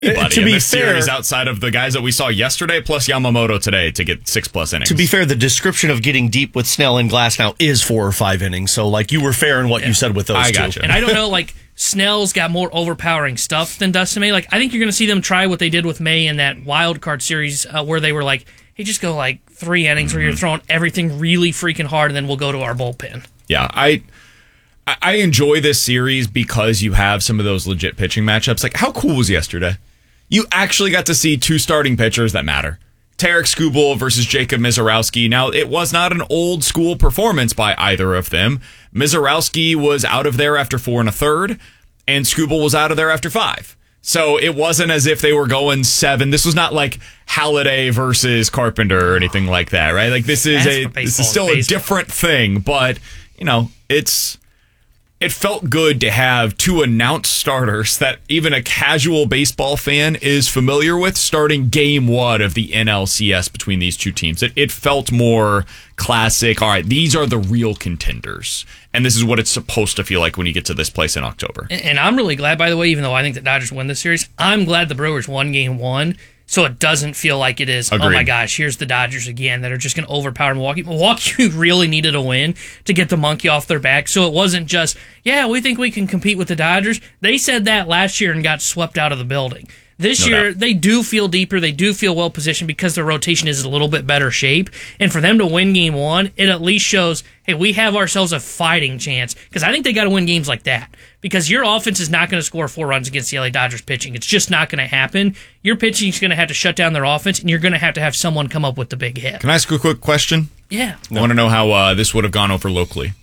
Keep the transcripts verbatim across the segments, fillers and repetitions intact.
anybody to in be this fair, series outside of the guys that we saw yesterday plus Yamamoto today to get six plus innings. To be fair, the description of getting deep with Snell and Glass now is four or five innings. So, like, you were fair in what yeah. you said with those I two. gotcha. And I don't know, like, Snell's got more overpowering stuff than Dustin May. Like, I think you're going to see them try what they did with May in that wild card series uh, where they were like, hey, just go like three innings mm-hmm. where you're throwing everything really freaking hard and then we'll go to our bullpen. Yeah, I I enjoy this series because you have some of those legit pitching matchups. Like, how cool was yesterday? You actually got to see two starting pitchers that matter. Tarek Skubal versus Jacob Mizorowski. Now, it was not an old school performance by either of them. Mizorowski was out of there after four and a third, and Skubal was out of there after five. So it wasn't as if they were going seven. This was not like Halladay versus Carpenter or anything like that, right? Like this is a this is still a different thing, but you know, it's it felt good to have two announced starters that even a casual baseball fan is familiar with starting game one of the N L C S between these two teams. It, it felt more classic. All right, these are the real contenders. And this is what it's supposed to feel like when you get to this place in October. And, and I'm really glad, by the way, even though I think the Dodgers win this series, I'm glad the Brewers won game one. So it doesn't feel like it is, Agreed. Oh my gosh, here's the Dodgers again that are just going to overpower Milwaukee. Milwaukee really needed a win to get the monkey off their back. So it wasn't just, yeah, we think we can compete with the Dodgers. They said that last year and got swept out of the building. This no year, doubt. They do feel deeper. They do feel well-positioned because their rotation is in a little bit better shape. And for them to win game one, it at least shows, hey, we have ourselves a fighting chance. Because I think they got to win games like that. Because your offense is not going to score four runs against the L A Dodgers pitching. It's just not going to happen. Your pitching is going to have to shut down their offense, and you're going to have to have someone come up with the big hit. Can I ask you a quick question? Yeah. I want to know how uh, this would have gone over locally.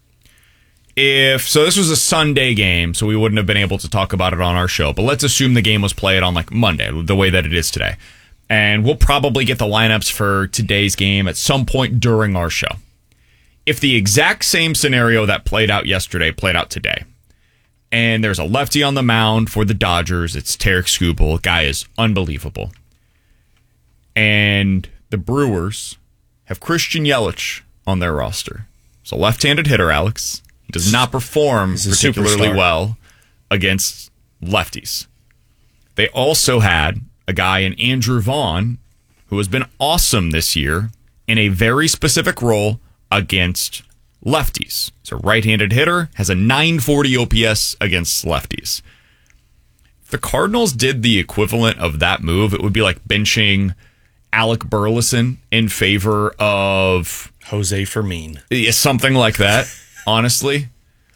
If so, this was a Sunday game, so we wouldn't have been able to talk about it on our show. But let's assume the game was played on like Monday, the way that it is today. And we'll probably get the lineups for today's game at some point during our show. If the exact same scenario that played out yesterday played out today, and there's a lefty on the mound for the Dodgers, it's Tarek Skubal. The guy is unbelievable. And the Brewers have Christian Yelich on their roster. It's a left-handed hitter, Alex. He does not perform particularly well against lefties. They also had a guy in Andrew Vaughn who has been awesome this year in a very specific role against lefties. He's a right-handed hitter, has a nine forty O P S against lefties. If the Cardinals did the equivalent of that move, it would be like benching Alec Burleson in favor of Jose Fermin. Something like that. Honestly,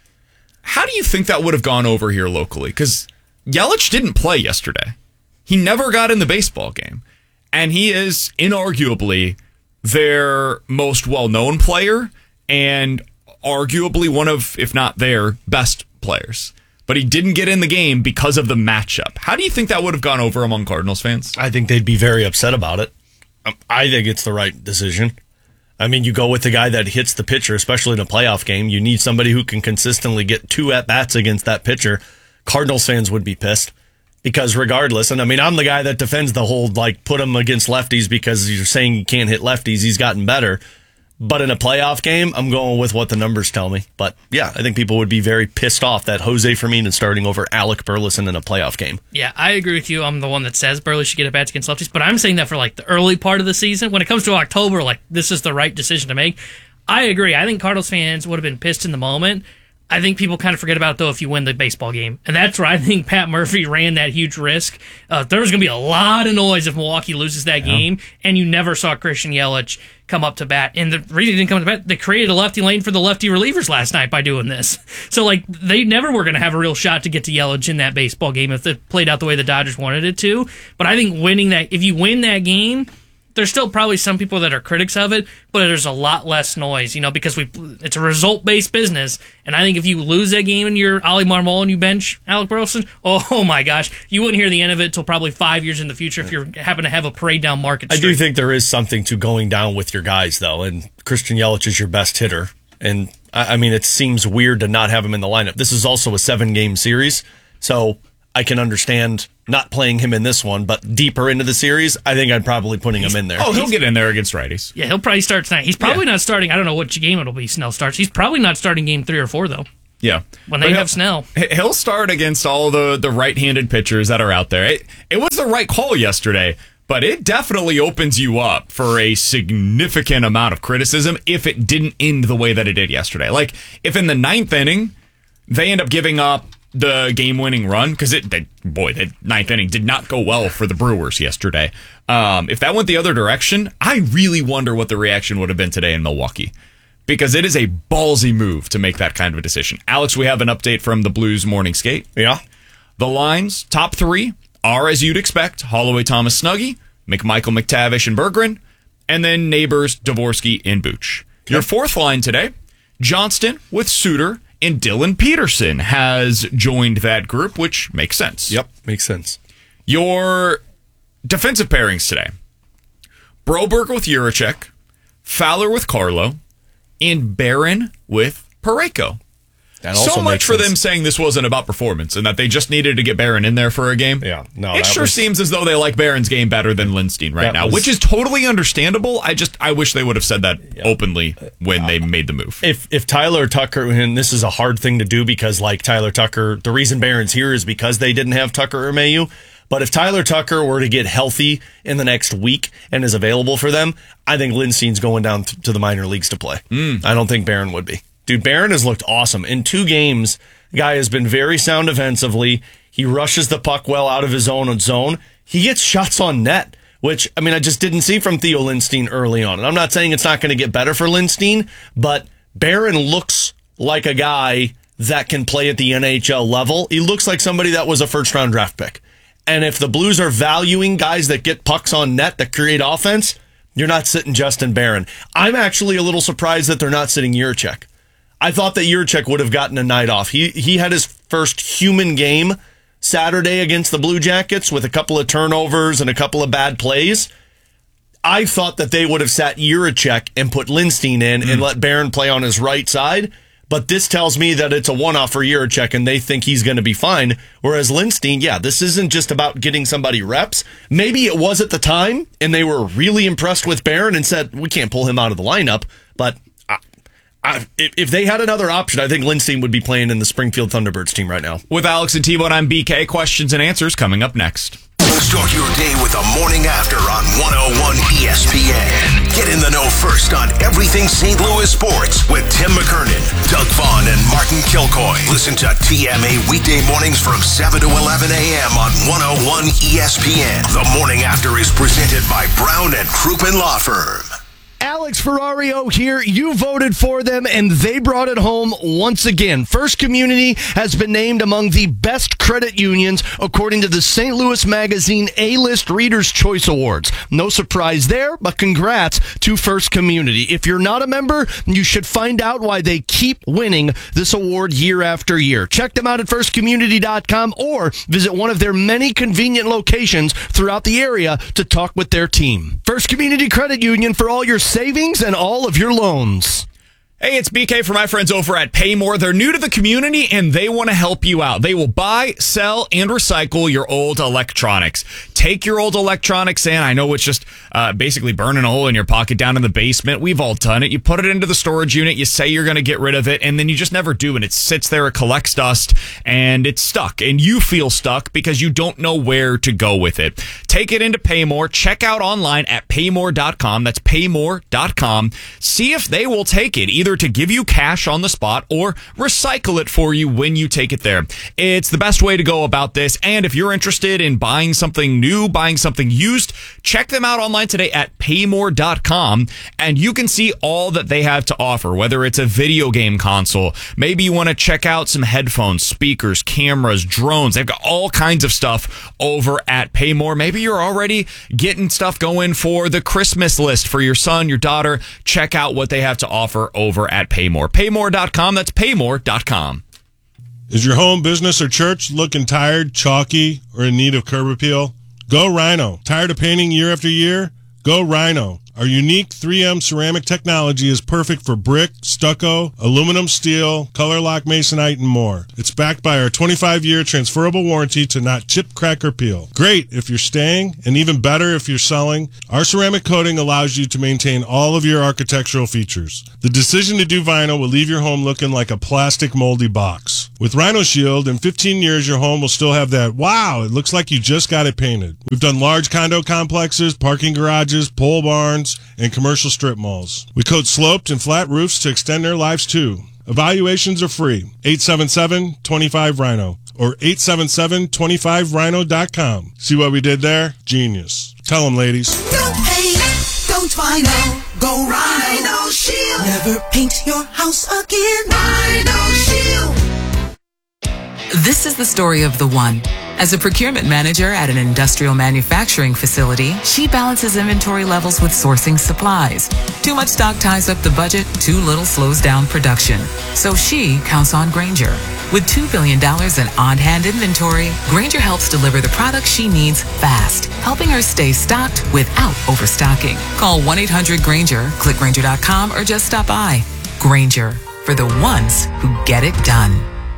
how do you think that would have gone over here locally? Because Yelich didn't play yesterday. He never got in the baseball game. And he is inarguably their most well-known player and arguably one of, if not their, best players. But he didn't get in the game because of the matchup. How do you think that would have gone over among Cardinals fans? I think they'd be very upset about it. I think it's the right decision. I mean, you go with the guy that hits the pitcher, especially in a playoff game. You need somebody who can consistently get two at-bats against that pitcher. Cardinals fans would be pissed because regardless, and I mean, I'm the guy that defends the whole, like, put him against lefties because you're saying you can't hit lefties. He's gotten better. But in a playoff game, I'm going with what the numbers tell me. But yeah, I think people would be very pissed off that Jose Fermin is starting over Alec Burleson in a playoff game. Yeah, I agree with you. I'm the one that says Burley should get at bats against lefties, but I'm saying that for like the early part of the season. When it comes to October, like this is the right decision to make. I agree. I think Cardinals fans would have been pissed in the moment. I think people kind of forget about it, though, if you win the baseball game. And that's where I think Pat Murphy ran that huge risk. Uh, there was going to be a lot of noise if Milwaukee loses that yeah. game, and you never saw Christian Yelich come up to bat. And the reason he didn't come to bat, they created a lefty lane for the lefty relievers last night by doing this. So, like, they never were going to have a real shot to get to Yelich in that baseball game if it played out the way the Dodgers wanted it to. But I think winning that, if you win that game, there's still probably some people that are critics of it, but there's a lot less noise, you know, because we it's a result-based business. And I think if you lose that game and you're Ollie Marmol and you bench Alec Burleson, oh, oh my gosh, you wouldn't hear the end of it until probably five years in the future if you happen to have a parade down Market Street. I do think there is something to going down with your guys, though, and Christian Yelich is your best hitter. And, I mean, it seems weird to not have him in the lineup. This is also a seven-game series, so I can understand not playing him in this one, but deeper into the series, I think I'd probably putting him in there. Oh, he'll get in there against righties. Yeah, he'll probably start tonight. He's probably yeah. not starting. I don't know what game it'll be. Snell starts. He's probably not starting game three or four, though. Yeah. When they But have he'll- Snell. He'll start against all the, the right-handed pitchers that are out there. It, it was the right call yesterday, but it definitely opens you up for a significant amount of criticism if it didn't end the way that it did yesterday. Like, if in the ninth inning, they end up giving up the game-winning run, because it, they, boy, the ninth inning did not go well for the Brewers yesterday. Um, if that went the other direction, I really wonder what the reaction would have been today in Milwaukee. Because it is a ballsy move to make that kind of a decision. Alex, we have an update from the Blues morning skate. Yeah. The lines, top three, are as you'd expect. Holloway, Thomas, Snuggie, McMichael, McTavish, and Berggren. And then Neighbors, Dvorsky, and Booch. Okay. Your fourth line today, Johnston with Suter, and Dylan Peterson has joined that group, which makes sense. Yep, makes sense. Your defensive pairings today, Broberg with Juracek, Fowler with Carlo, and Barron with Parayko. That also so much makes for sense. them saying this wasn't about performance and that they just needed to get Barron in there for a game. Yeah, no, it that sure was- seems as though they like Barron's game better than Lindstein right That now, was- which is totally understandable. I just I wish they would have said that openly when they made the move. If if Tyler Tucker, and this is a hard thing to do because like Tyler Tucker, the reason Barron's here is because they didn't have Tucker or Mayu. But if Tyler Tucker were to get healthy in the next week and is available for them, I think Lindstein's going down th- to the minor leagues to play. Mm. I don't think Barron would be. Dude, Barron has looked awesome. In two games, the guy has been very sound offensively. He rushes the puck well out of his own zone. He gets shots on net, which, I mean, I just didn't see from Theo Lindstein early on. And I'm not saying it's not going to get better for Lindstein, but Barron looks like a guy that can play at the N H L level. He looks like somebody that was a first-round draft pick. And if the Blues are valuing guys that get pucks on net, that create offense, you're not sitting Justin Barron. I'm actually a little surprised that they're not sitting Juracek. I thought that Juracek would have gotten a night off. He he had his first human game Saturday against the Blue Jackets with a couple of turnovers and a couple of bad plays. I thought that they would have sat Juracek and put Lindstein in mm. and let Barron play on his right side. But this tells me that it's a one-off for Juracek and they think he's going to be fine. Whereas Lindstein, yeah, this isn't just about getting somebody reps. Maybe it was at the time and they were really impressed with Barron and said, we can't pull him out of the lineup. But I, I, if, if they had another option, I think Lindstein would be playing in the Springfield Thunderbirds team right now. With Alex and T-Bone, I'm B K. Questions and answers coming up next. Start your day with a morning after on one oh one E S P N. Get in the know first on everything Saint Louis sports with Tim McKernan, Doug Vaughn, and Martin Kilcoy. Listen to T M A weekday mornings from seven to eleven a.m. on one oh one E S P N. The morning after is presented by Brown and Crouppen Law Firm. Alex Ferrario here. You voted for them, and they brought it home once again. First Community has been named among the best credit unions according to the Saint Louis Magazine A-List Reader's Choice Awards. No surprise there, but congrats to First Community. If you're not a member, you should find out why they keep winning this award year after year. Check them out at first community dot com or visit one of their many convenient locations throughout the area to talk with their team. First Community Credit Union for all your savings and all of your loans. Hey, it's B K for my friends over at Paymore. They're new to the community and they want to help you out. They will buy, sell, and recycle your old electronics. Take your old electronics in. I know it's just uh, basically burning a hole in your pocket down in the basement. We've all done it. You put it into the storage unit. You say you're going to get rid of it, and then you just never do. And it sits there, it collects dust, and it's stuck. And you feel stuck because you don't know where to go with it. Take it into Paymore. Check out online at paymore dot com. That's paymore dot com. See if they will take it, either to give you cash on the spot or recycle it for you when you take it there. It's the best way to go about this. And if you're interested in buying something new, buying something used, check them out online today at paymore dot com, and you can see all that they have to offer, whether it's a video game console, maybe you want to check out some headphones, speakers, cameras, drones. They've got all kinds of stuff over at Paymore. Maybe you're already getting stuff going for the Christmas list for your son, your daughter. Check out what they have to offer over at Paymore. paymore dot com. That's paymore dot com. Is your home, business, or church looking tired, chalky, or in need of curb appeal? Go Rhino. Tired of painting year after year? Go Rhino. Our unique three M ceramic technology is perfect for brick, stucco, aluminum, steel, color lock masonite, and more. It's backed by our twenty-five year transferable warranty to not chip, crack, or peel. Great if you're staying, and even better if you're selling. Our ceramic coating allows you to maintain all of your architectural features. The decision to do vinyl will leave your home looking like a plastic moldy box. With Rhino Shield, in fifteen years, your home will still have that, wow, it looks like you just got it painted. We've done large condo complexes, parking garages, pole barns, and commercial strip malls. We coat sloped and flat roofs to extend their lives too. Evaluations are free. eight seven seven, two five, Rhino or eight seven seven, two five rhino dot com. See what we did there? Genius. Tell them, ladies. No paint, don't Rhino. Go Rhino Shield. Never paint your house again. Rhino Shield. This is the story of the one. As a procurement manager at an industrial manufacturing facility, she balances inventory levels with sourcing supplies. Too much stock ties up the budget, too little slows down production. So she counts on Grainger. With two billion dollars in on-hand inventory, Grainger helps deliver the products she needs fast, helping her stay stocked without overstocking. Call one eight hundred Grainger, click Grainger dot com, or just stop by. Grainger, for the ones who get it done.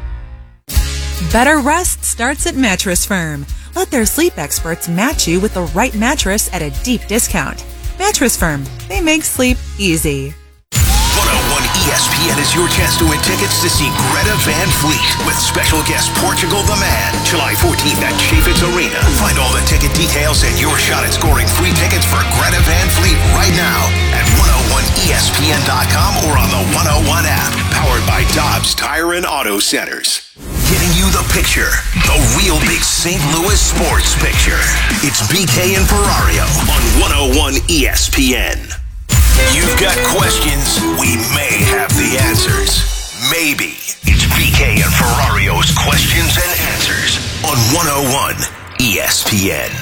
Better rest starts at Mattress Firm. Let their sleep experts match you with the right mattress at a deep discount. Mattress Firm. They make sleep easy. one oh one E S P N is your chance to win tickets to see Greta Van Fleet with special guest Portugal the Man, July fourteenth at Chaffetz Arena. Find all the ticket details and your shot at scoring free tickets for Greta Van Fleet right now at one oh one E S P N dot com or on the one oh one app. Powered by Dobbs Tire and Auto Centers. Giving you the picture, the real big Saint Louis sports picture. It's B K and Ferrario on one oh one E S P N. You've got questions, we may have the answers. Maybe. It's B K and Ferrario's questions and answers on one oh one E S P N.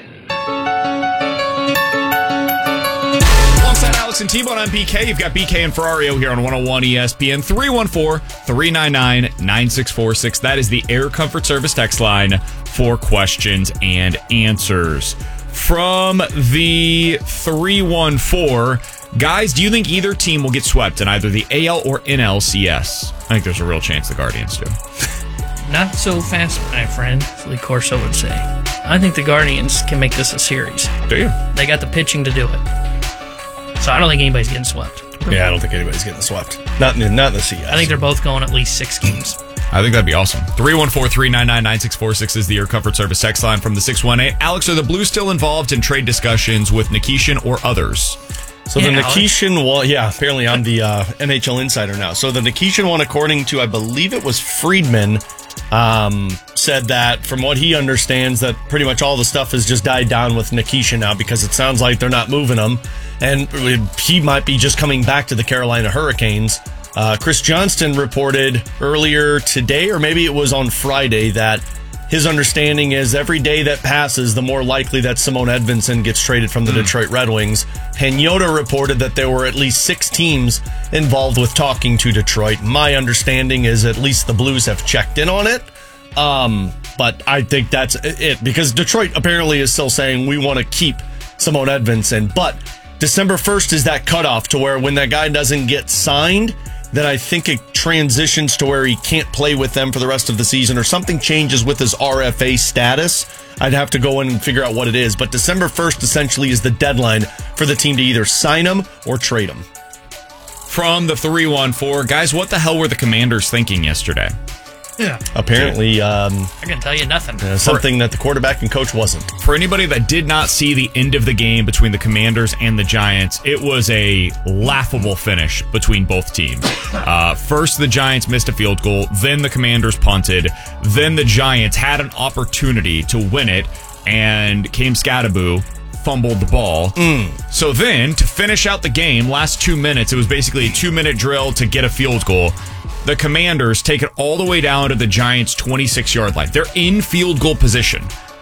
Alongside Alex and T-Bone, I'm B K. You've got B K and Ferrario here on one oh one E S P N. three one four, three nine nine, nine six four six. That is the Air Comfort Service text line for questions and answers. From the three one four, guys, do you think either team will get swept in either the A L or N L C S? I think there's a real chance the Guardians do. Not so fast, my friend, as Lee Corso would say. I think the Guardians can make this a series. Do you? They got the pitching to do it. So I don't think anybody's getting swept. Yeah, I don't think anybody's getting swept. Not in, not in the C S. I think they're both going at least six games. I think that'd be awesome. three one four, three nine nine, nine six four six is the Air Comfort Service text line from the six one eight. Alex, are the Blues still involved in trade discussions with Nikishin or others? So Yeah, the Alex. Nikishin one, yeah, apparently I'm the uh, N H L insider now. So the Nikishin one, according to, I believe it was Friedman, um, said that from what he understands, that pretty much all the stuff has just died down with Nikishin now because it sounds like they're not moving him. And he might be just coming back to the Carolina Hurricanes. Uh, Chris Johnston reported earlier today, or maybe it was on Friday, that his understanding is every day that passes, the more likely that Simone Edvinsson gets traded from the mm. Detroit Red Wings. Hanyota reported that there were at least six teams involved with talking to Detroit. My understanding is at least the Blues have checked in on it. Um, but I think that's it, because Detroit apparently is still saying we want to keep Simone Edvinsson. But December first is that cutoff to where when that guy doesn't get signed, then I think it transitions to where he can't play with them for the rest of the season, or something changes with his R F A status. I'd have to go in and figure out what it is. But December first essentially is the deadline for the team to either sign him or trade him. From the three one four, guys, what the hell were the Commanders thinking yesterday? Yeah. Apparently, um, I can tell you nothing. uh, something that the quarterback and coach wasn't. For anybody that did not see the end of the game between the Commanders and the Giants, it was a laughable finish between both teams. Uh, first, the Giants missed a field goal. Then the Commanders punted. Then the Giants had an opportunity to win it, and Cam Scadaboo fumbled the ball. Mm. So then, to finish out the game, last two minutes, it was basically a two-minute drill to get a field goal. The Commanders take it all the way down to the Giants' twenty-six-yard line. They're in field goal position.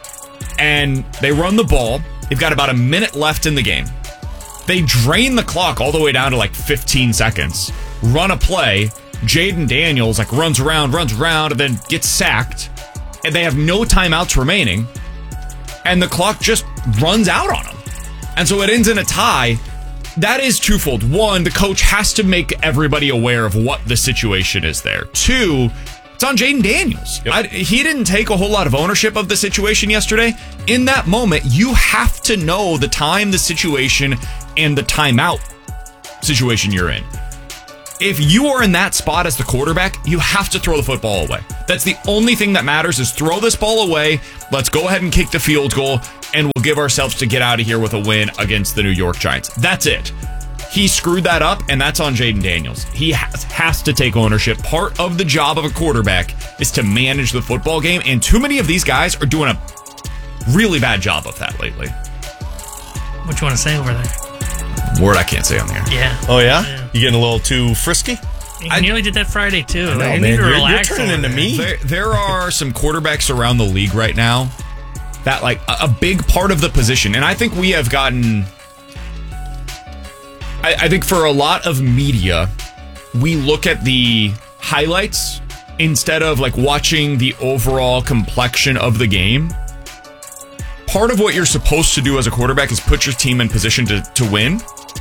And they run the ball. They've got about a minute left in the game. They drain the clock all the way down to like fifteen seconds. Run a play. Jaden Daniels like runs around, runs around, and then gets sacked. And they have no timeouts remaining. And the clock just runs out on them. And so it ends in a tie. that is twofold. One, the coach has to make everybody aware of what the situation is there. Two, it's on Jaden Daniels. Yep. I, he didn't take a whole lot of ownership of the situation yesterday. In that moment, you have to know the time, the situation, and the timeout situation you're in. If you are in that spot as the quarterback, you have to throw the football away. That's the only thing that matters is throw this ball away. Let's go ahead and kick the field goal, and we'll give ourselves to get out of here with a win against the New York Giants. That's it. He screwed that up, and that's on Jaden Daniels. He has, has to take ownership. Part of the job of a quarterback is to manage the football game, and too many of these guys are doing a really bad job of that lately. What you want to say over there? Word I can't say on the air. Yeah. Oh, yeah? Yeah. You getting a little too frisky? You I- nearly did that Friday, too. I know, you man. need to You're- you're relax turning over into there. me. There, there are some quarterbacks around the league right now that, like, a, a big part of the position, and I think we have gotten... I, I think for a lot of media, we look at the highlights instead of, like, watching the overall complexion of the game. Part of what you're supposed to do as a quarterback is put your team in position to, to win.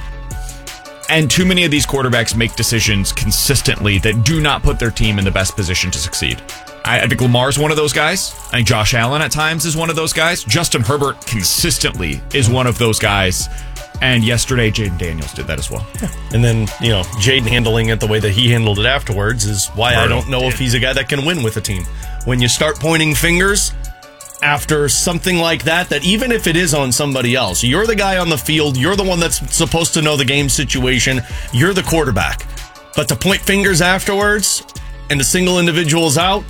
And too many of these quarterbacks make decisions consistently that do not put their team in the best position to succeed. I, I think Lamar's one of those guys. I think Josh Allen at times is one of those guys. Justin Herbert consistently is one of those guys. And yesterday, Jaden Daniels did that as well. And then, you know, Jaden handling it the way that he handled it afterwards is why I Brutal. don't know if he's a guy that can win with a team. When you start pointing fingers after something like that, that even if it is on somebody else, you're the guy on the field, you're the one that's supposed to know the game situation, you're the quarterback. But to point fingers afterwards and a single individual's out,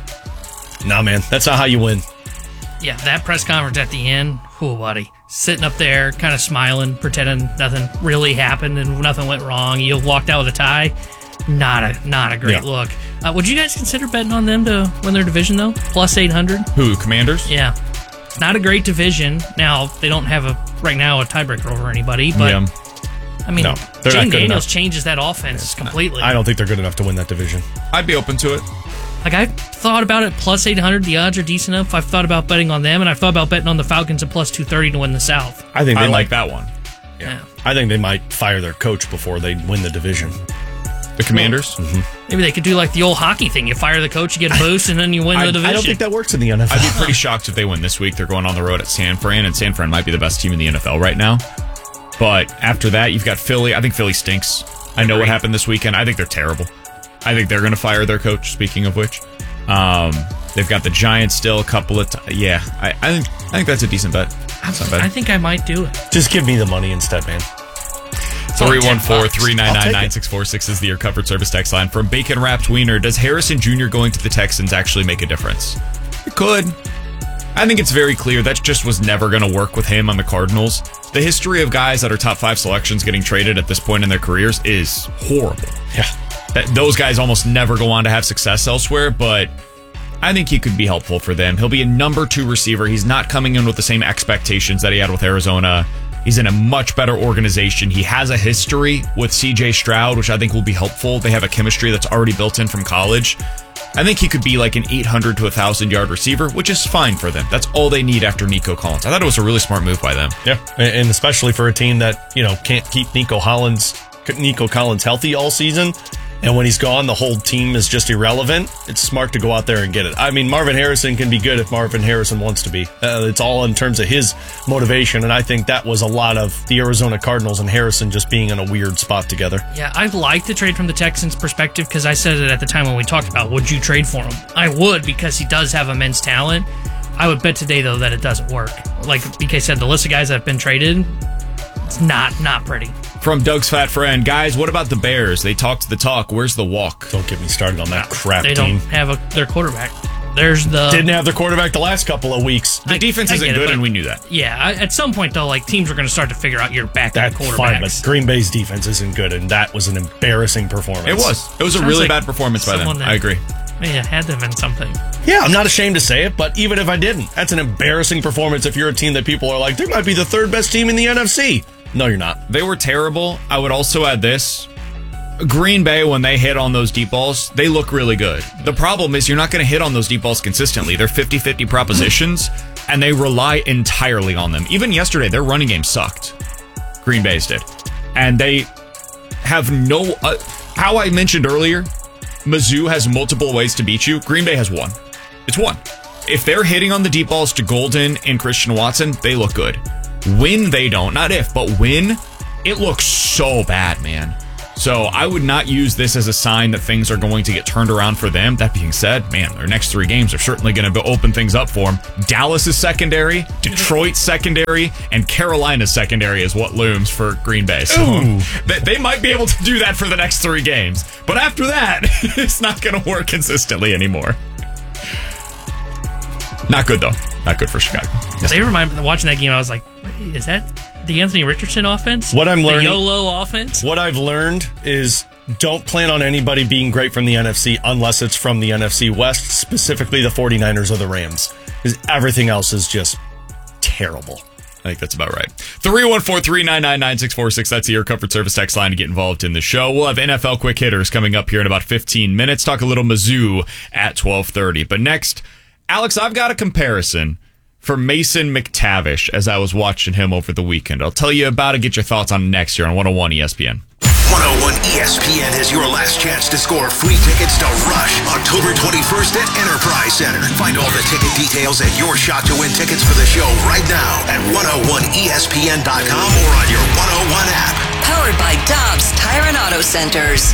nah, man, that's not how you win. Yeah, that press conference at the end, oh, buddy. Sitting up there, kind of smiling, pretending nothing really happened and nothing went wrong. You walked out with a tie. Not a not a great Yeah. look. Uh, would you guys consider betting on them to win their division, though? Plus eight hundred? Who, Commanders? Yeah. Not a great division. Now, they don't have, a right now, a tiebreaker over anybody, but, Yeah. I mean, No, they're not Jaden good Daniels enough. changes that offense completely. I don't think they're good enough to win that division. I'd be open to it. Like, I've thought about it, plus eight hundred, the odds are decent enough. I've thought about betting on them, and I've thought about betting on the Falcons at plus two thirty to win the South. I think they I might, like that one. Yeah. I think they might fire their coach before they win the division. The Commanders? Maybe they could do like the old hockey thing. You fire the coach, you get a boost, and then you win I- the I division. I don't think that works in the N F L. I'd be pretty shocked if they win this week. They're going on the road at San Fran, and San Fran might be the best team in the N F L right now. But after that, you've got Philly. I think Philly stinks. I know what happened this weekend. I think they're terrible. I think they're going to fire their coach, speaking of which. Um, they've got the Giants still a couple of times. Yeah, I, I, think, I think that's a decent bet. That's not I bad. think I might do it. Just give me the money instead, man. three one four, three nine I'll nine, take nine it. six four six is the Your Covered Service text line. From Bacon Wrapped Wiener, does Harrison Junior going to the Texans actually make a difference? It could. I think it's very clear that just was never going to work with him on the Cardinals. The history of guys that are top five selections getting traded at this point in their careers is horrible. Yeah. That those guys almost never go on to have success elsewhere, but I think he could be helpful for them. He'll be a number two receiver. He's not coming in with the same expectations that he had with Arizona. He's in a much better organization. He has a history with C J Stroud, which I think will be helpful. They have a chemistry that's already built in from college. I think he could be like an eight hundred to one thousand yard receiver, which is fine for them. That's all they need after Nico Collins. I thought it was a really smart move by them. Yeah, and especially for a team that, you know, can't keep Nico Collins, Nico Collins healthy all season. And when he's gone, the whole team is just irrelevant. It's smart to go out there and get it. I mean, Marvin Harrison can be good if Marvin Harrison wants to be. Uh, it's all in terms of his motivation. And I think that was a lot of the Arizona Cardinals and Harrison just being in a weird spot together. Yeah, I'd like to trade from the Texans' perspective because I said it at the time when we talked about would you trade for him? I would because he does have immense talent. I would bet today, though, that it doesn't work. Like B K said, the list of guys that have been traded, it's not not pretty. From Doug's fat friend, guys, what about the Bears? They talked the talk. Where's the walk? Don't get me started on that crap They team. don't have a, their quarterback. There's the Didn't have their quarterback the last couple of weeks. The I- defense I isn't get it, good, but- and we knew that. Yeah, I, at some point though, like teams are going to start to figure out your backup That's quarterbacks. fine, but Green Bay's defense isn't good, and that was an embarrassing performance. It was. It was a Sounds really like bad performance by them. someone that- I agree. Yeah, had them in something. Yeah, I'm not ashamed to say it, but even if I didn't, that's an embarrassing performance if you're a team that people are like, they might be the third best team in the N F C. No, you're not. They were terrible. I would also add this. Green Bay, when they hit on those deep balls, they look really good. The problem is you're not going to hit on those deep balls consistently. They're fifty-fifty propositions, and they rely entirely on them. Even yesterday, their running game sucked. Green Bay's did. and they have no... Uh, how I mentioned earlier, Mizzou has multiple ways to beat you. Green Bay has one. It's one. If they're hitting on the deep balls to Golden and Christian Watson, they look good. When they don't, not if, but when, it looks so bad, man. So I would not use this as a sign that things are going to get turned around for them. That being said, man, their next three games are certainly going to open things up for them. Dallas's secondary, Detroit's secondary, and Carolina's secondary is what looms for Green Bay. So they, they might be able to do that for the next three games. But after that, it's not going to work consistently anymore. Not good, though. Not good for Chicago. Yes. They remind me, watching that game, I was like, wait, is that the Anthony Richardson offense? What I'm learning, the YOLO offense? What I've learned is don't plan on anybody being great from the N F C unless it's from the N F C West, specifically the 49ers or the Rams. Because everything else is just terrible. I think that's about right. three one four, three nine nine, nine six four six. That's the Air Comfort Service text line to get involved in the show. We'll have N F L quick hitters coming up here in about fifteen minutes. Talk a little Mizzou at twelve thirty. But next, Alex, I've got a comparison for Mason McTavish as I was watching him over the weekend. I'll tell you about it. Get your thoughts on next year on one oh one E S P N. one oh one E S P N has your last chance to score free tickets to Rush October twenty-first at Enterprise Center. Find all the ticket details and your shot to win tickets for the show right now at one oh one E S P N dot com or on your one oh one app. Powered by Dobbs Tire and Auto Centers.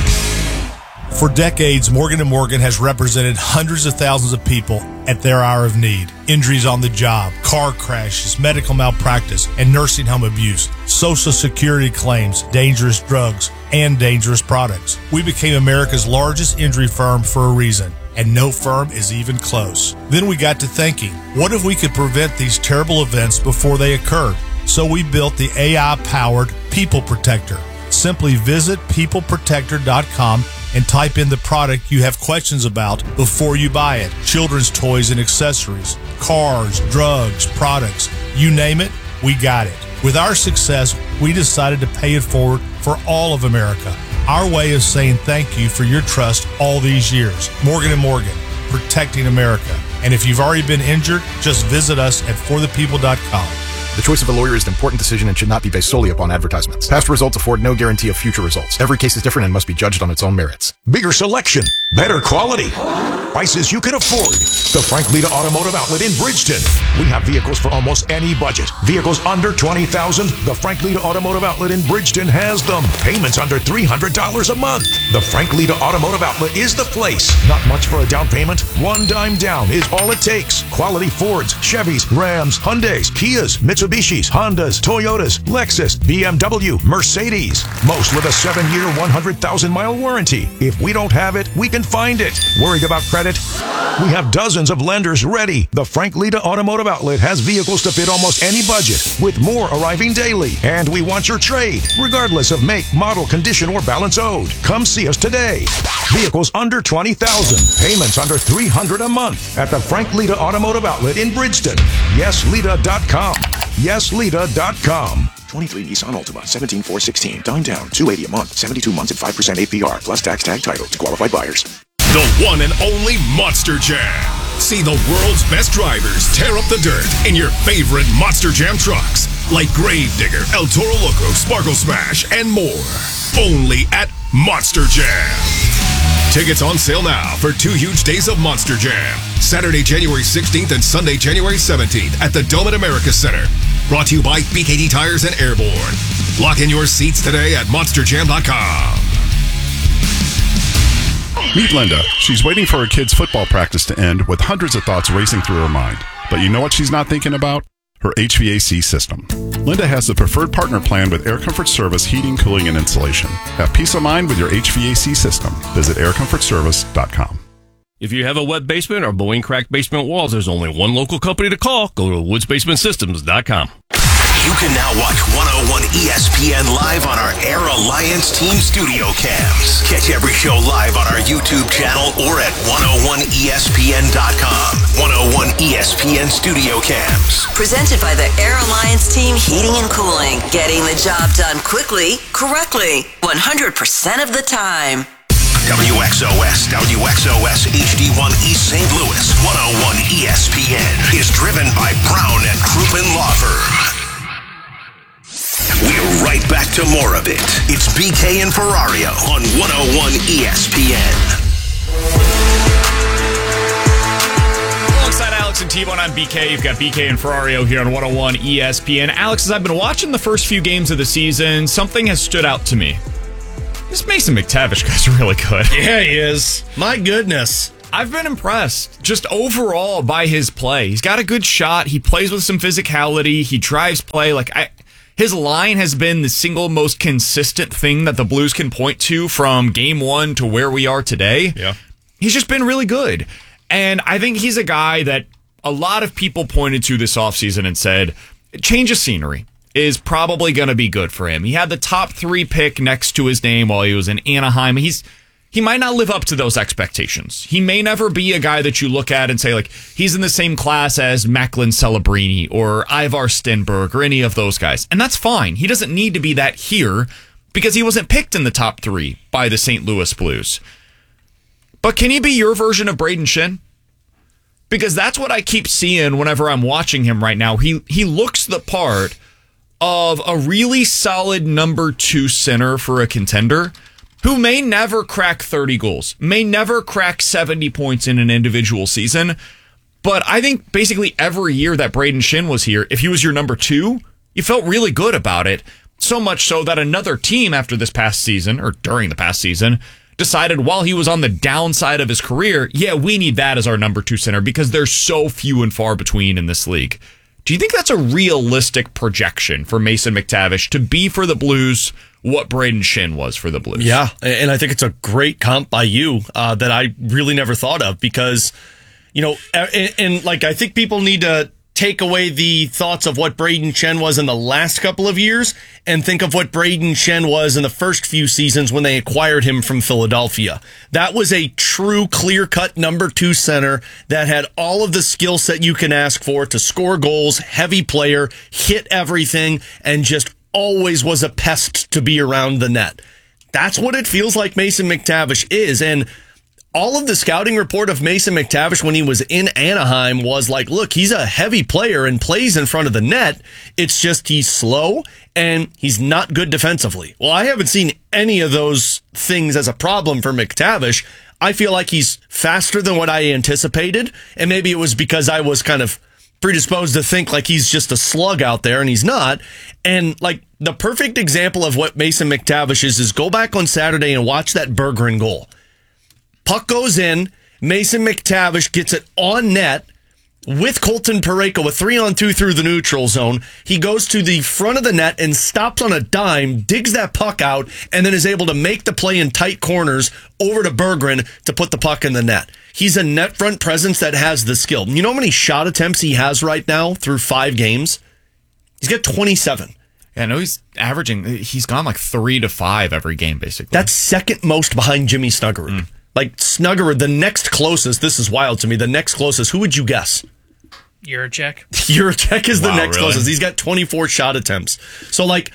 For decades, Morgan and Morgan has represented hundreds of thousands of people at their hour of need. Injuries on the job, car crashes, medical malpractice, and nursing home abuse, Social Security claims, dangerous drugs, and dangerous products. We became America's largest injury firm for a reason, and no firm is even close. Then we got to thinking, what if we could prevent these terrible events before they occurred? So we built the A I-powered People Protector. Simply visit people protector dot com and type in the product you have questions about before you buy it. Children's toys and accessories, cars, drugs, products, you name it, we got it. With our success, we decided to pay it forward for all of America. Our way of saying thank you for your trust all these years. Morgan and Morgan, protecting America. And if you've already been injured, just visit us at for the people dot com. The choice of a lawyer is an important decision and should not be based solely upon advertisements. Past results afford no guarantee of future results. Every case is different and must be judged on its own merits. Bigger selection, better quality, prices you can afford. The Frank Lita Automotive Outlet in Bridgeton. We have vehicles for almost any budget. Vehicles under twenty thousand dollars. The Frank Lita Automotive Outlet in Bridgeton has them. Payments under three hundred dollars a month. The Frank Lita Automotive Outlet is the place. Not much for a down payment. One dime down is all it takes. Quality Fords, Chevys, Rams, Hyundais, Kias, Mitsubishis, Hondas, Toyotas, Lexus, B M W, Mercedes. Most with a seven-year, one hundred thousand mile warranty. If we don't have it, we can find it. Worried about credit? We have dozens of lenders ready. The Frank Lita Automotive Outlet has vehicles to fit almost any budget, with more arriving daily. And we want your trade, regardless of make, model, condition, or balance owed. Come see us today. Vehicles under twenty thousand dollars. Payments under three hundred dollars a month at the Frank Lita Automotive Outlet in Bridgeton. yes lita dot com. yes lita dot com. twenty-three Nissan Altima, seventeen four sixteen. Down down, two hundred eighty dollars a month, seventy-two months at five percent A P R, plus tax tag title to qualified buyers. The one and only Monster Jam. See the world's best drivers tear up the dirt in your favorite Monster Jam trucks, like Gravedigger, El Toro Loco, Sparkle Smash, and more. Only at Monster Jam. Tickets on sale now for two huge days of Monster Jam. Saturday, January sixteenth and Sunday, January seventeenth at the Dome at America Center. Brought to you by B K D Tires and Airborne. Lock in your seats today at monster jam dot com. Meet Linda. She's waiting for her kids' football practice to end with hundreds of thoughts racing through her mind. But you know what she's not thinking about? Her H V A C system. Linda has the preferred partner plan with Air Comfort Service heating, cooling, and insulation. Have peace of mind with your H V A C system. Visit air comfort service dot com. If you have a wet basement or blowing cracked basement walls, there's only one local company to call. Go to woods basement systems dot com. You can now watch one oh one E S P N live on our Air Alliance Team studio cams. Catch every show live on our YouTube channel or at one oh one E S P N dot com. one oh one E S P N studio cams. Presented by the Air Alliance Team Heating and Cooling. Getting the job done quickly, correctly, one hundred percent of the time. W X O S, W X O S H D one East Saint Louis, one oh one E S P N is driven by Brown and Crouppen Law Firm. We're right back to more of it. It's B K and Ferrario on one oh one E S P N. Alongside Alex and T-Bone, I'm B K. You've got B K and Ferrario here on one oh one E S P N. Alex, as I've been watching the first few games of the season, something has stood out to me. This Mason McTavish guy's really good. Yeah, he is. My goodness. I've been impressed just overall by his play. He's got a good shot. He plays with some physicality. He drives play. Like I, his line has been the single most consistent thing that the Blues can point to from game one to where we are today. Yeah. He's just been really good. And I think he's a guy that a lot of people pointed to this offseason and said, change of scenery is probably going to be good for him. He had the top three pick next to his name while he was in Anaheim. He's He might not live up to those expectations. He may never be a guy that you look at and say, like, he's in the same class as Macklin Celebrini or Ivar Stenberg or any of those guys. And that's fine. He doesn't need to be that here because he wasn't picked in the top three by the Saint Louis Blues. But can he be your version of Braden Shin? Because that's what I keep seeing whenever I'm watching him right now. He he looks the part of a really solid number two center for a contender who may never crack thirty goals, may never crack seventy points in an individual season. But I think basically every year that Braden Shin was here, if he was your number two, you felt really good about it. So much so that another team after this past season, or during the past season, decided while he was on the downside of his career, yeah, we need that as our number two center because there's so few and far between in this league. Do you think that's a realistic projection for Mason McTavish to be for the Blues what Braden Shin was for the Blues? Yeah, and I think it's a great comp by you uh, that I really never thought of because, you know, and, and like I think people need to take away the thoughts of what Braden Shin was in the last couple of years and think of what Braden Shin was in the first few seasons when they acquired him from Philadelphia. That was a true clear-cut number two center that had all of the skill set you can ask for to score goals, heavy player, hit everything, and just always was a pest to be around the net. That's what it feels like Mason McTavish is. And all of the scouting report of Mason McTavish when he was in Anaheim was like, look, he's a heavy player and plays in front of the net. It's just he's slow and he's not good defensively. Well, I haven't seen any of those things as a problem for McTavish. I feel like he's faster than what I anticipated. And maybe it was because I was kind of predisposed to think like he's just a slug out there, and he's not. And like the perfect example of what Mason McTavish is, is go back on Saturday and watch that Berggren goal. Puck goes in, Mason McTavish gets it on net with Colton Parayko, a three on two through the neutral zone. He goes to the front of the net and stops on a dime, digs that puck out, and then is able to make the play in tight corners over to Berggren to put the puck in the net. He's a net front presence that has the skill. You know how many shot attempts he has right now through five games? He's got twenty-seven. Yeah, I know he's averaging, he's gone like three to five every game, basically. That's second most behind Jimmy Snuggerud. Mm. Like Snuggerud, the next closest, this is wild to me, the next closest, who would you guess? Juracek. Juracek is Wow, the next really? closest. He's got twenty-four shot attempts. So, like,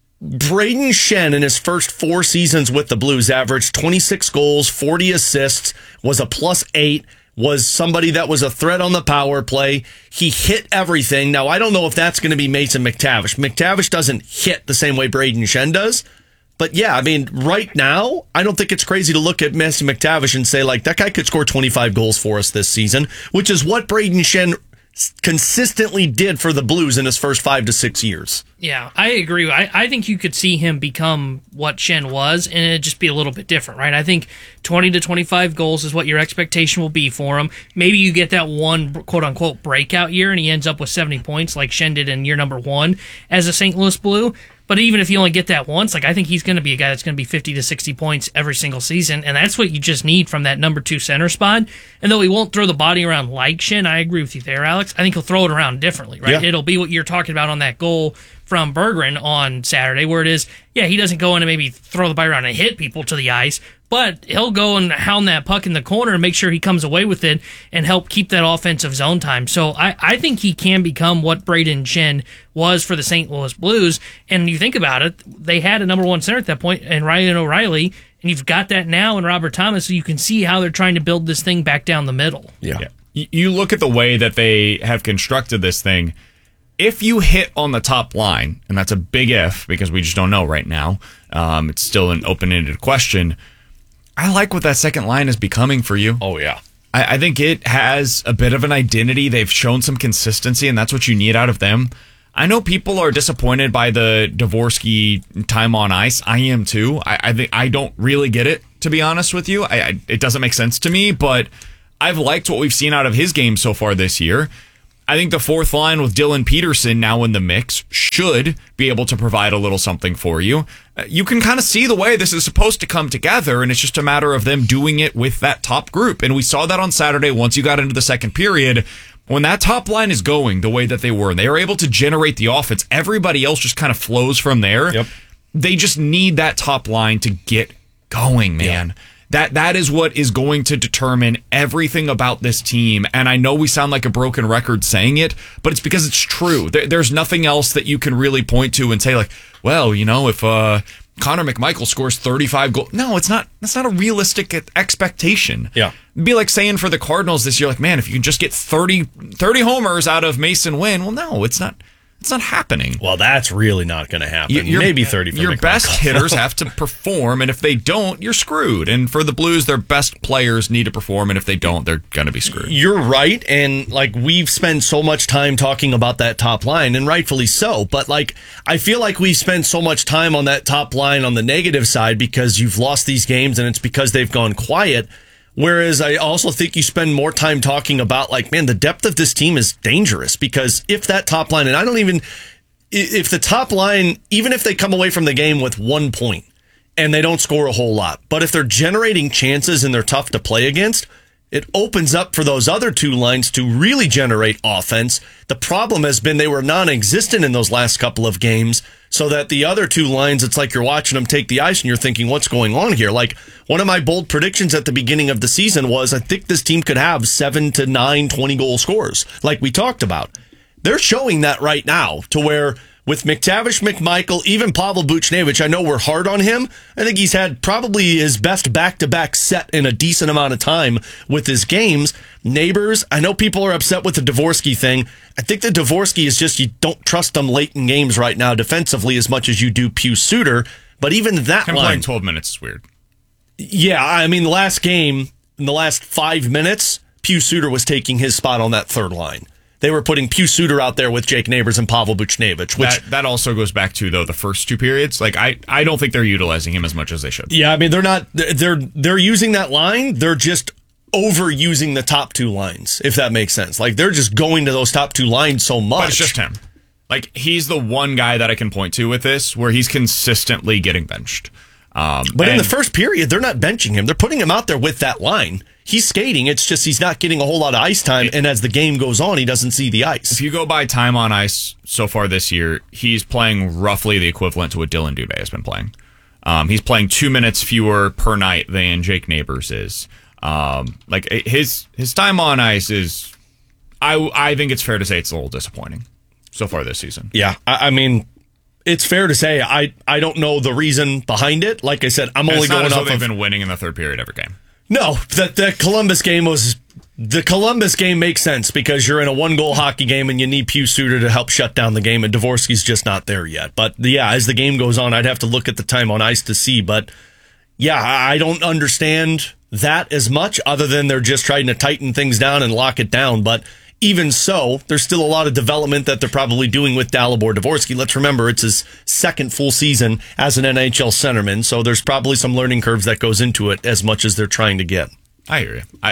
Braden Shin in his first four seasons with the Blues averaged twenty-six goals, forty assists, was a plus eight, was somebody that was a threat on the power play. He hit everything. Now, I don't know if that's going to be Mason McTavish. McTavish doesn't hit the same way Braden Shin does. But yeah, I mean, right now, I don't think it's crazy to look at Mason McTavish and say, like, that guy could score twenty-five goals for us this season, which is what Braden Shin consistently did for the Blues in his first five to six years. Yeah, I agree. I, I think you could see him become what Shen was, and it'd just be a little bit different, right? I think twenty to twenty-five goals is what your expectation will be for him. Maybe you get that one quote-unquote breakout year, and he ends up with seventy points like Shen did in year number one as a Saint Louis Blue. But even if you only get that once, like I think he's going to be a guy that's going to be fifty to sixty points every single season, and that's what you just need from that number two center spot. And though he won't throw the body around like Shen, I agree with you there, Alex. I think he'll throw it around differently, right? Yeah. It'll be what you're talking about on that goal from Berggren on Saturday, where it is, yeah, he doesn't go in and maybe throw the body around and hit people to the ice, but he'll go and hound that puck in the corner and make sure he comes away with it and help keep that offensive zone time. So I, I think he can become what Braden Shen was for the Saint Louis Blues. And you think about it, they had a number one center at that point in Ryan O'Reilly, and you've got that now in Robert Thomas, so you can see how they're trying to build this thing back down the middle. Yeah. yeah. You look at the way that they have constructed this thing. if you hit on the top line, and that's a big if because we just don't know right now, um, it's still an open-ended question. I like what that second line is becoming for you. Oh, yeah. I, I think it has a bit of an identity. They've shown some consistency, and that's what you need out of them. I know people are disappointed by the Dvorsky time on ice. I am too. I, I think I don't really get it, to be honest with you. I, I, it doesn't make sense to me, but I've liked what we've seen out of his game so far this year. I think the fourth line with Dylan Peterson now in the mix should be able to provide a little something for you. Uh, you can kind of see the way this is supposed to come together, and it's just a matter of them doing it with that top group. And we saw that on Saturday once you got into the second period. When that top line is going the way that they were, and they are able to generate the offense, everybody else just kind of flows from there. Yep. They just need that top line to get going, man. Yeah. That that is what is going to determine everything about this team. And I know we sound like a broken record saying it, but it's because it's true. There, there's nothing else that you can really point to and say, like, well, you know, if uh, Connor McMichael scores thirty-five goals. No, it's not. That's not a realistic expectation. Yeah. It'd be like saying for the Cardinals this year, like, man, if you can just get thirty, thirty homers out of Mason Wynn. Well, no, it's not. It's not happening. Well, that's really not going to happen. Your, Maybe thirty for Your McMichael. best hitters have to perform, and if they don't, you're screwed. And for the Blues, their best players need to perform, and if they don't, they're going to be screwed. You're right, and like we've spent so much time talking about that top line, and rightfully so. But like I feel like we spent so much time on that top line on the negative side because you've lost these games, and it's because they've gone quiet. Whereas I also think you spend more time talking about, like, man, the depth of this team is dangerous because if that top line, and I don't even, if the top line, even if they come away from the game with one point and they don't score a whole lot, but if they're generating chances and they're tough to play against, it opens up for those other two lines to really generate offense. The problem has been they were non-existent in those last couple of games, so that the other two lines, it's like you're watching them take the ice and you're thinking, what's going on here? Like, one of my bold predictions at the beginning of the season was I think this team could have seven to nine twenty-goal scores, like we talked about. They're showing that right now to where with McTavish, McMichael, even Pavel Buchnevich, I know we're hard on him. I think he's had probably his best back-to-back set in a decent amount of time with his games. Neighbors, I know people are upset with the Dvorsky thing. I think the Dvorsky is just you don't trust them late in games right now defensively as much as you do Pius Suter. But even that Him line, playing twelve minutes is weird. Yeah, I mean, the last game, in the last five minutes, Pius Suter was taking his spot on that third line. They were putting Pius Suter out there with Jake Neighbors and Pavel Buchnevich. Which that, that also goes back to, though, the first two periods. Like, I, I don't think they're utilizing him as much as they should. Yeah, I mean, they're not, they're, they're using that line. They're just overusing the top two lines, if that makes sense. Like, they're just going to those top two lines so much. But it's just him. Like, he's the one guy that I can point to with this where he's consistently getting benched. Um, but in and- the first period, they're not benching him. They're putting him out there with that line. He's skating. It's just he's not getting a whole lot of ice time. And as the game goes on, he doesn't see the ice. If you go by time on ice so far this year, he's playing roughly the equivalent to what Dylan Dubé has been playing. Um, he's playing two minutes fewer per night than Jake Neighbors is. Um, like his his time on ice is, I I think it's fair to say it's a little disappointing so far this season. Yeah, I, I mean, it's fair to say I I don't know the reason behind it. Like I said, I'm And only it's not going as though off they've of been winning in the third period every game. No, that the Columbus game was the Columbus game makes sense because you're in a one goal hockey game and you need Pius Suter to help shut down the game, and Dvorsky's just not there yet. But yeah, as the game goes on, I'd have to look at the time on ice to see. But yeah, I don't understand that as much, other than they're just trying to tighten things down and lock it down. But even so, there's still a lot of development that they're probably doing with Dalibor Dvorsky. Let's remember, it's his second full season as an N H L centerman, so there's probably some learning curves that goes into it as much as they're trying to get. I hear you. I,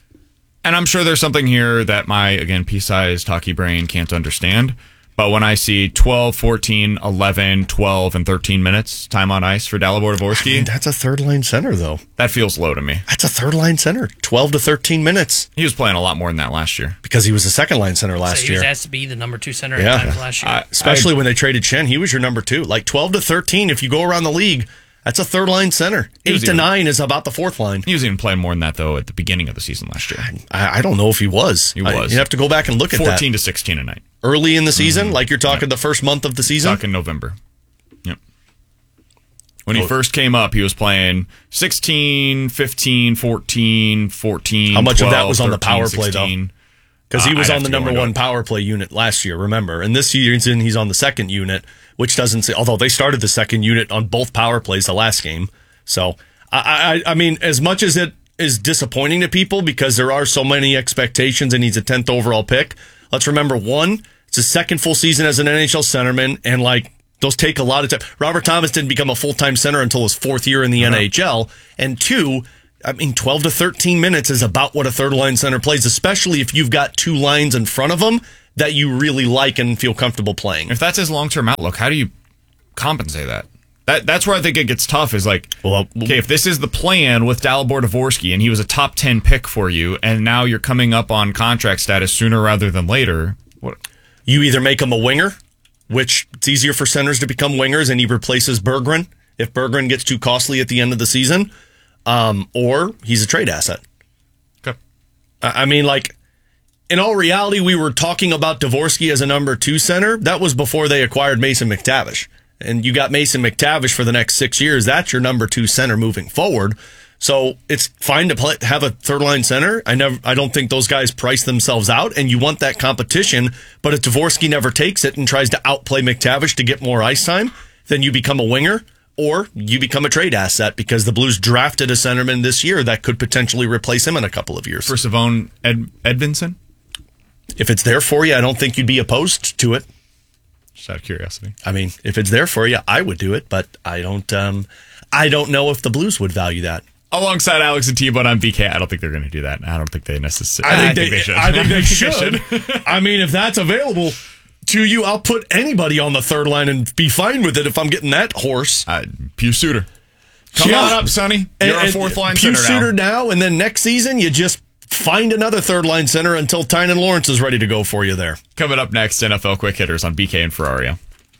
and I'm sure there's something here that my, again, pea-sized hockey brain can't understand. But when I see twelve, fourteen, eleven, twelve, and thirteen minutes time on ice for Dalibor Dvorsky, I mean, that's a third-line center, though. That feels low to me. That's a third-line center. twelve to thirteen minutes. He was playing a lot more than that last year. Because he was a second-line center last so he year. was asked to be the number two center yeah. at times last year. Uh, especially I, when they traded Chen, he was your number two. Like twelve to thirteen, if you go around the league, that's a third-line center. Eight to even, nine is about the fourth line. He was even playing more than that, though, at the beginning of the season last year. I, I don't know if he was. He was. I, you have to go back and look at that. fourteen to sixteen a night. Early in the season? Mm-hmm. Like you're talking yep. the first month of the season? Talking November. Yep. When he oh. first came up, he was playing sixteen, fifteen, fourteen, fourteen, How much twelve, of that was on thirteen, the power play, sixteen. Because he Uh, was I'd on have the to go number into one it. power play unit last year, remember? And this season he's on the second unit, which doesn't say, although they started the second unit on both power plays the last game. So, I, I, I mean, as much as it is disappointing to people because there are so many expectations and he's a tenth overall pick, let's remember, one, it's his second full season as an N H L centerman, and like, those take a lot of time. Robert Thomas didn't become a full-time center until his fourth year in the uh-huh. N H L. And two, I mean, twelve to thirteen minutes is about what a third-line center plays, especially if you've got two lines in front of them that you really like and feel comfortable playing. If that's his long-term outlook, how do you compensate that? That That's where I think it gets tough is like, well, okay, if this is the plan with Dalibor Dvorsky and he was a top ten pick for you and now you're coming up on contract status sooner rather than later, what? You either make him a winger, which it's easier for centers to become wingers and he replaces Berggren if Berggren gets too costly at the end of the season, um, or he's a trade asset. Okay. I mean, like, in all reality, we were talking about Dvorsky as a number two center. That was before they acquired Mason McTavish. And you got Mason McTavish for the next six years. That's your number two center moving forward. So it's fine to play, have a third line center. I never, I don't think those guys price themselves out, and you want that competition. But if Dvorsky never takes it and tries to outplay McTavish to get more ice time, then you become a winger or you become a trade asset because the Blues drafted a centerman this year that could potentially replace him in a couple of years. For Savon Ed, Edvinsson? If it's there for you, I don't think you'd be opposed to it. Just out of curiosity. I mean, if it's there for you, I would do it, but I don't. Um, I don't know if the Blues would value that. Alongside Alex and T-Bone on B K, I don't think they're going to do that. I don't think they necessarily. I think, I think they, they should. I think they should. I mean, if that's available to you, I'll put anybody on the third line and be fine with it if I'm getting that horse. Uh, Pius Suter. Come yeah. on up, Sonny. You're and, a fourth line center Pius Suter now. now, and then next season you just find another third line center until Tynan Lawrence is ready to go for you there. Coming up next, N F L Quick Hitters on B K and Ferrario.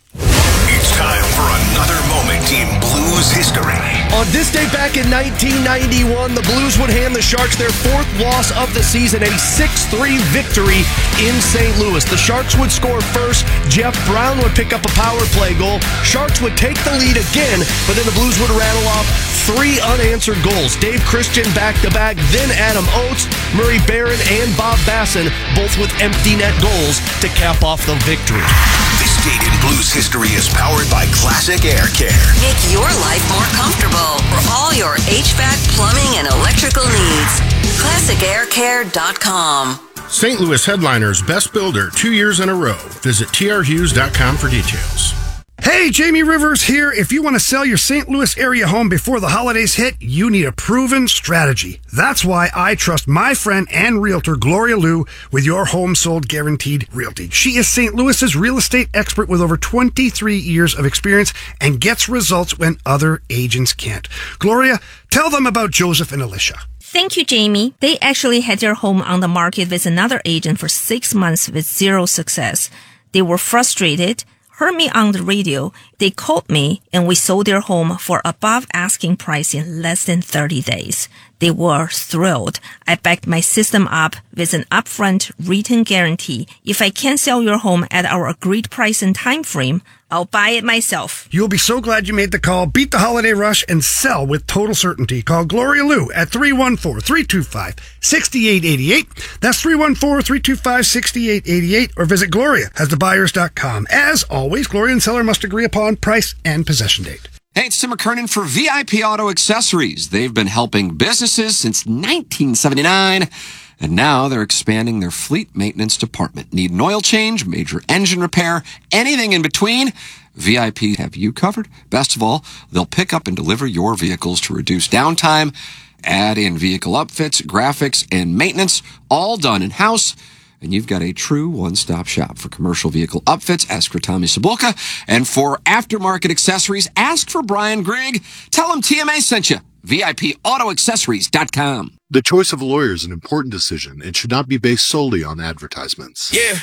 It's time for another moment in Blues history. On this day back in nineteen ninety-one, the Blues would hand the Sharks their fourth loss of the season, a six three victory in Saint Louis. The Sharks would score first. Jeff Brown would pick up a power play goal. Sharks would take the lead again, but then the Blues would rattle off three unanswered goals. Dave Christian back-to-back, then Adam Oates, Murray Barron, and Bob Basson, both with empty net goals to cap off the victory. This date in Blues history is powered by Classic Air Care. Make your life more comfortable for all your H V A C, plumbing, and electrical needs. classic air care dot com. Saint Louis Headliners Best Builder two years in a row. Visit T R Hughes dot com for details. Hey, Jamie Rivers here. If you want to sell your Saint Louis area home before the holidays hit, you need a proven strategy. That's why I trust my friend and realtor Gloria Liu with Your Home Sold Guaranteed Realty. She is Saint Louis's real estate expert with over twenty-three years of experience and gets results when other agents can't. Gloria, tell them about Joseph and Alicia. Thank you, Jamie. They actually had their home on the market with another agent for six months with zero success. They were frustrated, heard me on the radio. They called me and we sold their home for above asking price in less than thirty days. They were thrilled. I backed my system up with an upfront written guarantee. If I can't sell your home at our agreed price and time frame, I'll buy it myself. You'll be so glad you made the call. Beat the holiday rush and sell with total certainty. Call Gloria Liu at three one four, three two five, six eight eight eight. That's three one four, three two five, six eight eight eight, or visit Gloria has the buyers dot com. As always, Gloria and seller must agree upon price and possession date. Hey, it's Tim McKernan for V I P Auto Accessories. They've been helping businesses since nineteen seventy-nine, and now they're expanding their fleet maintenance department. Need an oil change, major engine repair, anything in between? V I P have you covered. Best of all, they'll pick up and deliver your vehicles to reduce downtime, add in vehicle upfits, graphics, and maintenance, all done in-house. And you've got a true one-stop shop for commercial vehicle upfits. Ask for Tommy Sabulka. And for aftermarket accessories, ask for Brian Grigg. Tell him T M A sent you. V I P auto accessories dot com. The choice of a lawyer is an important decision and should not be based solely on advertisements. Yeah.